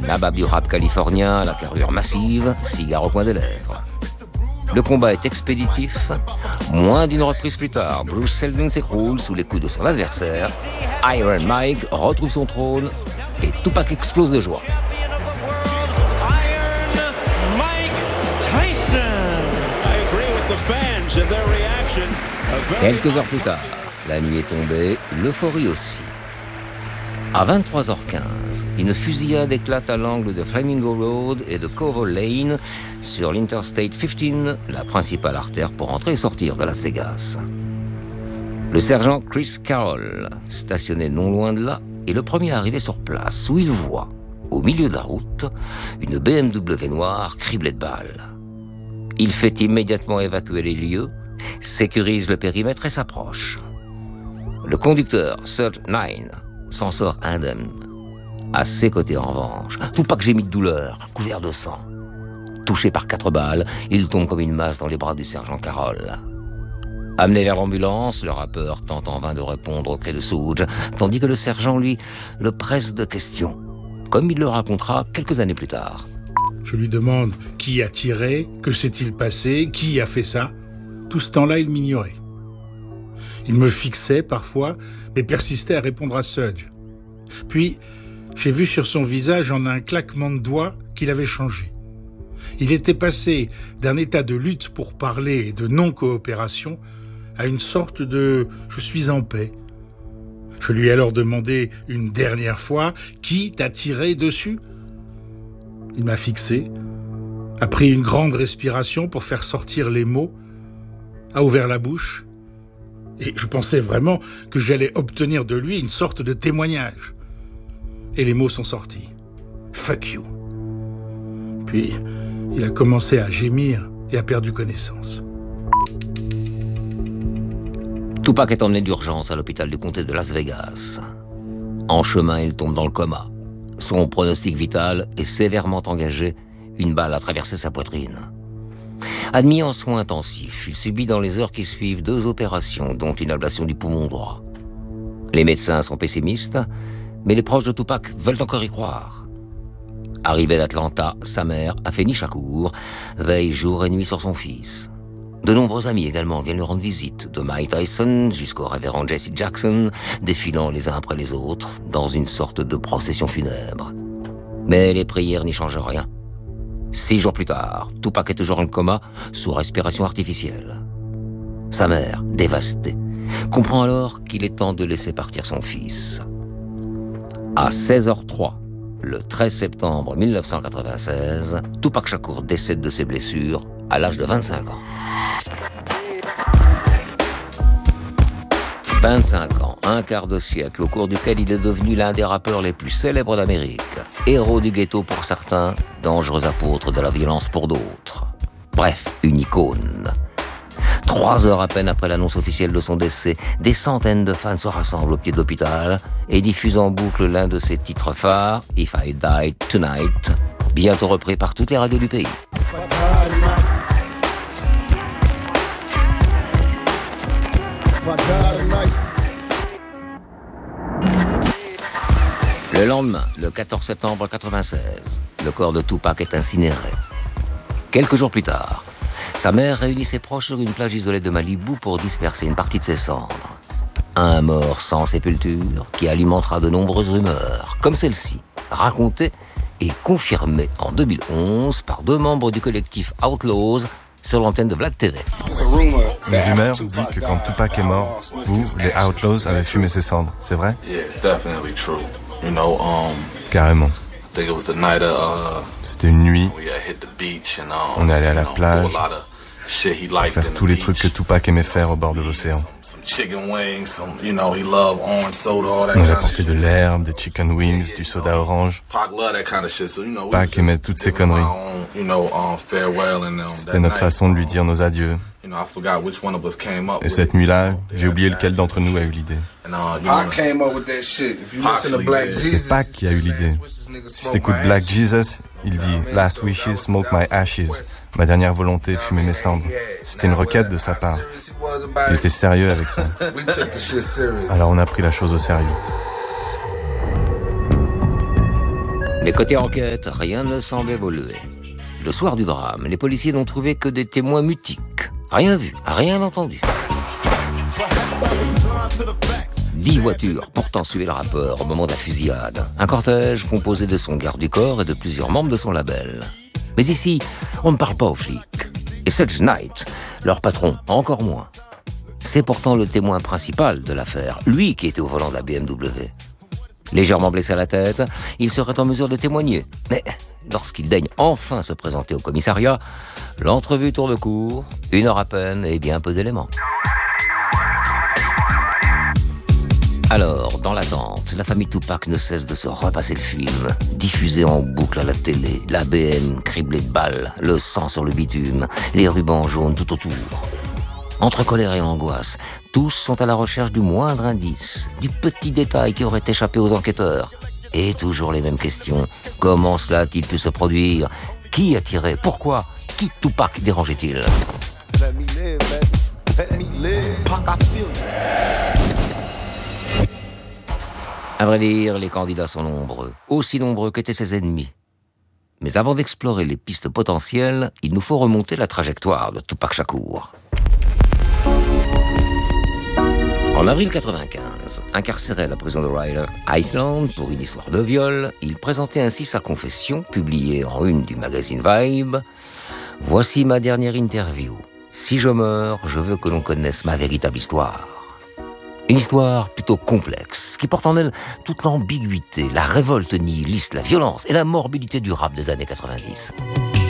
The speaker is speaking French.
Nabab du rap californien, la carrure massive, cigare au coin des lèvres. Le combat est expéditif. Moins d'une reprise plus tard, Bruce Seldon s'écroule sous les coups de son adversaire. Iron Mike retrouve son trône et Tupac explose de joie. Quelques heures plus tard, la nuit est tombée, l'euphorie aussi. À 23h15, une fusillade éclate à l'angle de Flamingo Road et de Cover Lane sur l'Interstate 15, la principale artère pour entrer et sortir de Las Vegas. Le sergent Chris Carroll, stationné non loin de là, est le premier arrivé sur place où il voit, au milieu de la route, une BMW noire criblée de balles. Il fait immédiatement évacuer les lieux, sécurise le périmètre et s'approche. Le conducteur, Serge Nine, s'en sort indemne. À ses côtés, en revanche, Tupac gémit de douleur, couvert de sang. Touché par 4 balles, il tombe comme une masse dans les bras du sergent Carroll. Amené vers l'ambulance, le rappeur tente en vain de répondre aux cris de Soulja, tandis que le sergent, lui, le presse de questions, comme il le racontera quelques années plus tard. Je lui demande qui a tiré, que s'est-il passé, qui a fait ça. Tout ce temps-là, il m'ignorait. Il me fixait parfois, mais persistait à répondre à Sudge. Puis, j'ai vu sur son visage en un claquement de doigts qu'il avait changé. Il était passé d'un état de lutte pour parler et de non-coopération à une sorte de « je suis en paix ». Je lui ai alors demandé une dernière fois « qui t'a tiré dessus ?» Il m'a fixé, a pris une grande respiration pour faire sortir les mots, a ouvert la bouche, et je pensais vraiment que j'allais obtenir de lui une sorte de témoignage. Et les mots sont sortis. « Fuck you ». Puis, il a commencé à gémir et a perdu connaissance. Tupac est emmené d'urgence à l'hôpital du comté de Las Vegas. En chemin, il tombe dans le coma. Son pronostic vital est sévèrement engagé. Une balle a traversé sa poitrine. Admis en soins intensifs, il subit dans les heures qui suivent 2 opérations, dont une ablation du poumon droit. Les médecins sont pessimistes, mais les proches de Tupac veulent encore y croire. Arrivé d'Atlanta, sa mère, Afeni Shakur, veille jour et nuit sur son fils. De nombreux amis également viennent lui rendre visite, de Mike Tyson jusqu'au révérend Jesse Jackson, défilant les uns après les autres dans une sorte de procession funèbre. Mais les prières n'y changent rien. 6 jours plus tard, Tupac est toujours en coma, sous respiration artificielle. Sa mère, dévastée, comprend alors qu'il est temps de laisser partir son fils. À 16h03, le 13 septembre 1996, Tupac Shakur décède de ses blessures à l'âge de 25 ans. 25 ans, un quart de siècle au cours duquel il est devenu l'un des rappeurs les plus célèbres d'Amérique. Héros du ghetto pour certains, dangereux apôtre de la violence pour d'autres. Bref, une icône. 3 heures à peine après l'annonce officielle de son décès, des centaines de fans se rassemblent au pied de l'hôpital et diffusent en boucle l'un de ses titres phares, If I Died Tonight, bientôt repris par toutes les radios du pays. Le lendemain, le 14 septembre 1996, le corps de Tupac est incinéré. Quelques jours plus tard, sa mère réunit ses proches sur une plage isolée de Malibu pour disperser une partie de ses cendres. Un mort sans sépulture qui alimentera de nombreuses rumeurs, comme celle-ci, racontée et confirmée en 2011 par 2 membres du collectif Outlaws sur l'antenne de Vlad TV. Une rumeur dit que quand Tupac est mort, vous, les Outlaws, avez fumé ses cendres. C'est vrai? Carrément. C'était une nuit. On est allé à la plage pour faire tous les trucs que Tupac aimait faire au bord de l'océan. On nous a apporté de l'herbe, des chicken wings, du soda orange. Pac aimait toutes ces conneries. C'était notre façon de lui dire nos adieux. Et cette nuit-là, j'ai oublié lequel d'entre nous a eu l'idée. C'est Pac qui a eu l'idée. Si t'écoutes Black Jesus, il dit « Last wishes, smoke my ashes ». Ma dernière volonté, fumer mes cendres. C'était une requête de sa part. Il était sérieux avec ça. Alors on a pris la chose au sérieux. Mais côté enquête, rien ne semble évoluer. Le soir du drame, les policiers n'ont trouvé que des témoins mutiques. Rien vu, rien entendu. 10 voitures pourtant suivaient le rapport au moment de la fusillade. Un cortège composé de son garde du corps et de plusieurs membres de son label. Mais ici, on ne parle pas aux flics. Et Suge Knight, leur patron, encore moins. C'est pourtant le témoin principal de l'affaire, lui qui était au volant de la BMW. Légèrement blessé à la tête, il serait en mesure de témoigner. Mais lorsqu'il daigne enfin se présenter au commissariat, l'entrevue tourne court, 1 heure à peine et bien peu d'éléments. Alors, dans l'attente, la famille Tupac ne cesse de se repasser le film, diffusé en boucle à la télé, la BM criblée de balles, le sang sur le bitume, les rubans jaunes tout autour. Entre colère et angoisse, tous sont à la recherche du moindre indice, du petit détail qui aurait échappé aux enquêteurs. Et toujours les mêmes questions. Comment cela a-t-il pu se produire? Qui a tiré? Pourquoi? Qui Tupac dérangeait-il? À vrai dire, les candidats sont nombreux, aussi nombreux qu'étaient ses ennemis. Mais avant d'explorer les pistes potentielles, il nous faut remonter la trajectoire de Tupac Shakur. En avril 1995, incarcéré à la prison de Ryder Island pour une histoire de viol, il présentait ainsi sa confession, publiée en une du magazine Vibe. « Voici ma dernière interview. Si je meurs, je veux que l'on connaisse ma véritable histoire. » Une histoire plutôt complexe, qui porte en elle toute l'ambiguïté, la révolte nihiliste, la violence et la morbidité du rap des années 90.